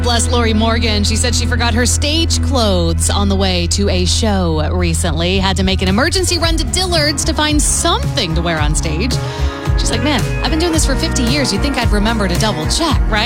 Bless Lori Morgan. She said she forgot her stage clothes on the way to a show recently. Had to make an emergency run to Dillard's to find something to wear on stage. She's like, man, I've been doing this for 50 years. You'd think I'd remember to double check, right?